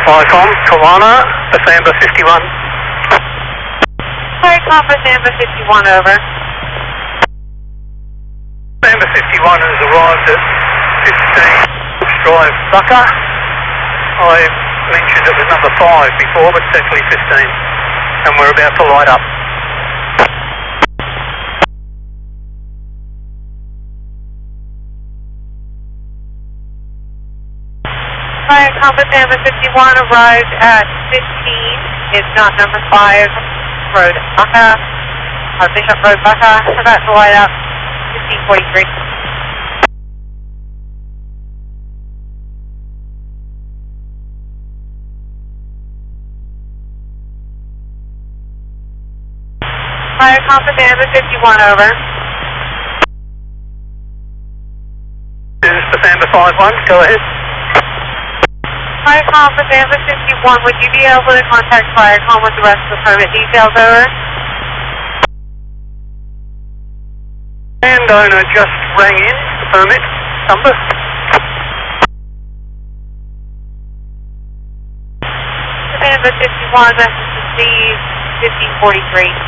Flycom, Kalana, Basamba 51. Flycom, Basamba 51, over. Basamba 51 has arrived at 15 Drive, Sucker. I mentioned it was number 5 before, but it's actually 15. And we're about to light up. Flycom, Basamba 51 arrived at 15. It's not number 5, Road Bucka, Bishop Road Bucka, about to light up, 1543. Flycom, Basamba 51, over. This is Basamba 51, go ahead. Flycom, Basamba 51, would you be able to contact Flycom with the rest of the permit details, over? Landowner just rang in the permit number. Basamba 51, message received, 1543.